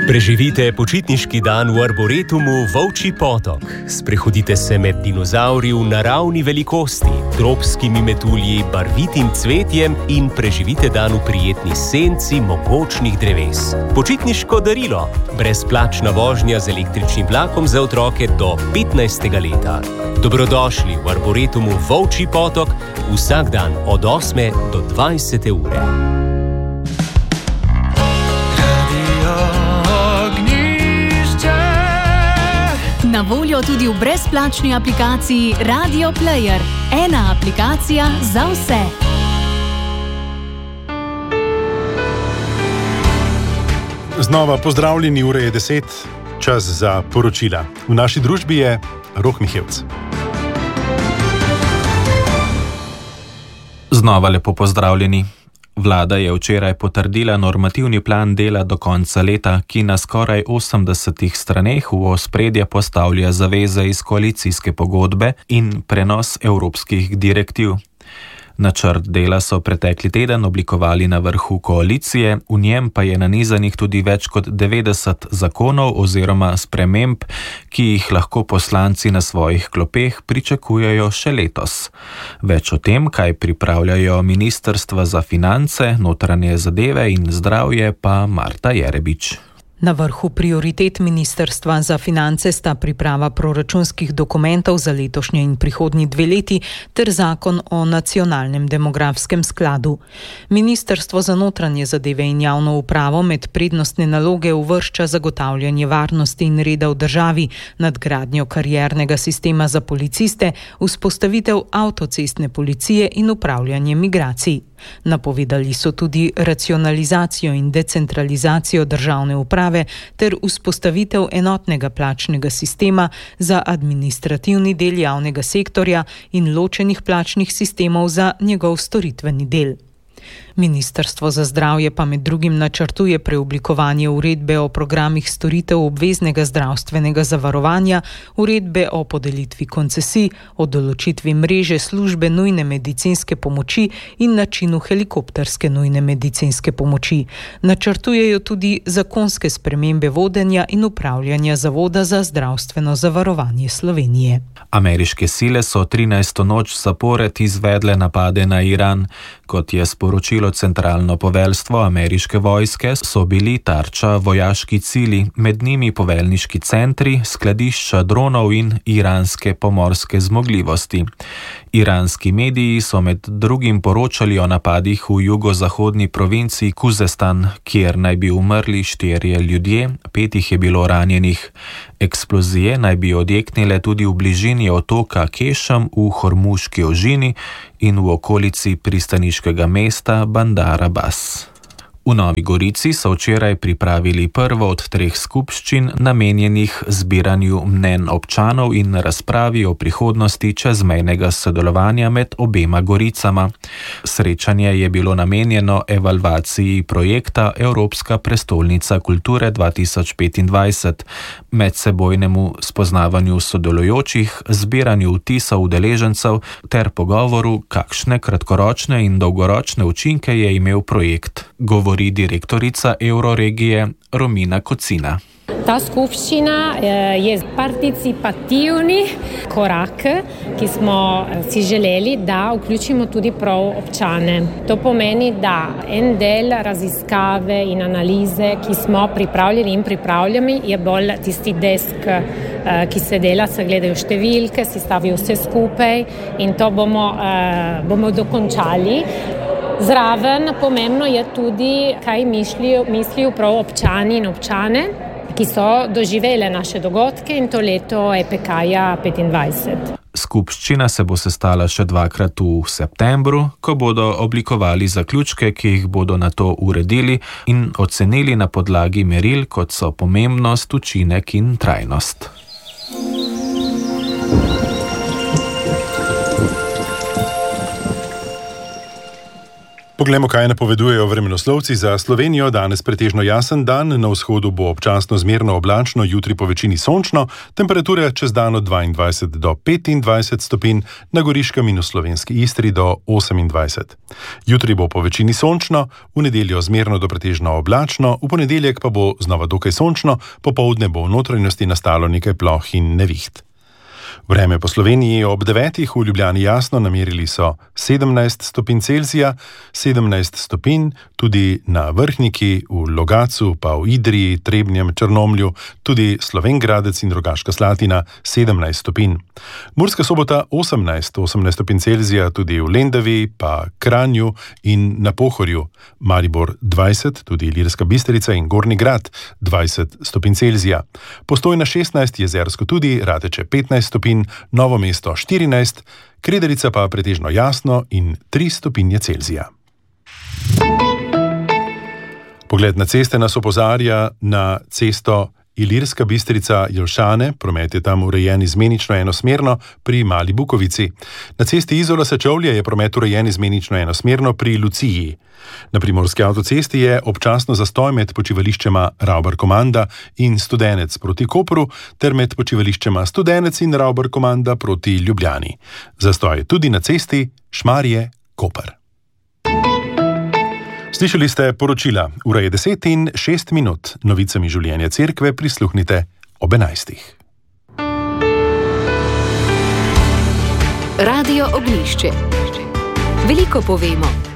Preživite počitniški dan v Arboretumu Volčji potok. Sprehodite se med dinozavri v naravni velikosti, tropskimi metulji, barvitim cvetjem in preživite dan v prijetni senci mogočnih dreves. Počitniško darilo. Brezplačna vožnja z električnim vlakom za otroke do 15. leta. Dobrodošli v Arboretumu Volčji potok vsak dan od 8. do 20. ure. Na voljo tudi v brezplačni aplikaciji Radio Player. Ena aplikacija za vse. Znova pozdravljeni, ura je 10, čas za poročila. V naši družbi je Rok Mihevc. Znova lepo pozdravljeni. Vlada je včeraj potrdila normativni plan dela do konca leta, ki na skoraj 80 straneh v ospredje postavlja zaveze iz koalicijske pogodbe in prenos evropskih direktiv. Načrt dela so pretekli teden oblikovali na vrhu koalicije, v njem pa je nanizanih tudi več kot 90 zakonov oziroma sprememb, ki jih lahko poslanci na svojih klopeh pričakujejo še letos. Več o tem, kaj pripravljajo ministrstva za finance, notranje zadeve in zdravje, pa Marta Jerebič. Na vrhu prioritet Ministrstva za finance sta priprava proračunskih dokumentov za letošnje in prihodnji 2 leti ter zakon o nacionalnem demografskem skladu. Ministrstvo za notranje zadeve in javno upravo med prednostne naloge uvršča zagotavljanje varnosti in reda v državi, nadgradnjo kariernega sistema za policiste, vzpostavitev avtocestne policije in upravljanje migracij. Napovedali so tudi racionalizacijo in decentralizacijo državne uprave ter vzpostavitev enotnega plačnega sistema za administrativni del javnega sektorja in ločenih plačnih sistemov za njegov storitveni del. Ministrstvo za zdravje pa med drugim načrtuje preoblikovanje uredbe o programih storitev obveznega zdravstvenega zavarovanja, uredbe o podelitvi koncesij, o določitvi mreže službe nujne medicinske pomoči in načinu helikopterske nujne medicinske pomoči. Načrtujejo tudi zakonske spremembe vodenja in upravljanja Zavoda za zdravstveno zavarovanje Slovenije. Ameriške sile so 13. noč zapored izvedle napade na Iran. Kot je sporočilo centralno poveljstvo ameriške vojske, so bili tarča vojaški cilji, med njimi poveljniški centri, skladišča dronov in iranske pomorske zmogljivosti. Iranski mediji so med drugim poročali o napadih v jugozahodni provinciji Kuzestan, kjer naj bi umrli 4 ljudje, 5 jih je bilo ranjenih. Eksplozije naj bi odjeknile tudi v bližini otoka Kešem v Hormuški ožini in v okolici pristaniškega mesta Bandar Abbas. V Novi Gorici so včeraj pripravili prvo od 3 skupščin namenjenih zbiranju mnenj občanov in razpravi o prihodnosti čezmejnega sodelovanja med obema Goricama. Srečanje je bilo namenjeno evalvaciji projekta Evropska prestolnica kulture 2025, medsebojnemu spoznavanju sodelujočih, zbiranju vtisov udeležencev ter pogovoru, kakšne kratkoročne in dolgoročne učinke je imel projekt. Govori direktorica Euroregije Romina Kocina. Ta skupščina je participativni korak, ki smo si želeli, da vključimo tudi prav občane. To pomeni, da en del raziskave in analize, ki smo pripravljeni in pripravljami, je bolj tisti desk, ki se dela, se gledajo številke, si stavijo vse skupaj in to bomo dokončali. Zraven pomembno je tudi, kaj mislijo prav občani in občane, ki so doživele naše dogodke in to leto EPK-ja 25. Skupščina se bo sestala še 2-krat v septembru, ko bodo oblikovali zaključke, ki jih bodo nato uredili in ocenili na podlagi meril, kot so pomembnost, učinek in trajnost. Poglejmo, kaj napovedujejo vremenoslovci za Slovenijo. Danes pretežno jasen dan, na vzhodu bo občasno zmerno oblačno, jutri po večini sončno, temperature čez dan od 22 do 25 stopinj, na Goriškem in v slovenski Istri do 28. Jutri bo po večini sončno, v nedeljo zmerno do pretežno oblačno, v ponedeljek pa bo znova dokaj sončno, popoldne bo v notranjosti nastalo nekaj ploh in neviht. Vreme po Sloveniji ob 9. v Ljubljani jasno, namerili so 17 stopinj Celzija, 17 stopinj tudi na Vrhniki, v Logatcu, pa v Idriji, Trebnjem, Črnomlju, tudi Slovenj Gradec in Rogaška Slatina 17 stopinj. Murska Sobota 18 stopinj Celzija, tudi v Lendavi, pa Kranju in na Pohorju. Maribor 20, tudi Ilirska Bistrica in Gornji Grad 20 stopinj Celzija. Postojna 16, Jezersko tudi, Rateče 15 stopinj, Novo mesto 14, Krederica pa pretežno jasno in 3 stopinje Celzija. Pogled na ceste nas opozarja na cesto Ilirska Bistrica Jelšane, promet je tam urejen izmenično enosmerno pri Mali Bukovici. Na cesti Izola Sečovlje je promet urejen izmenično enosmerno pri Luciji. Na primorski avtocesti je občasno zastoj med počivališčema Ravbar Komanda in Studenec proti Kopru ter med počivališčema Studenec in Ravbar Komanda proti Ljubljani. Zastoj je tudi na cesti Šmarje Koper. Slišali ste poročila. Ura je 10 in 6 minut. Novicami življenja cerkve prisluhnite ob 11. Radio Oglišče. Veliko povemo.